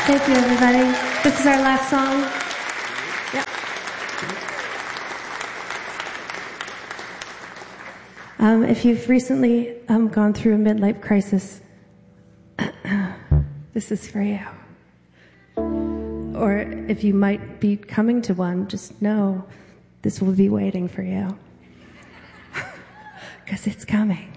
Thank you, everybody. This is our last song. Yep. If you've recently gone through a midlife crisis, this is for you. Or if you might be coming to one, just know this will be waiting for you. Because it's coming.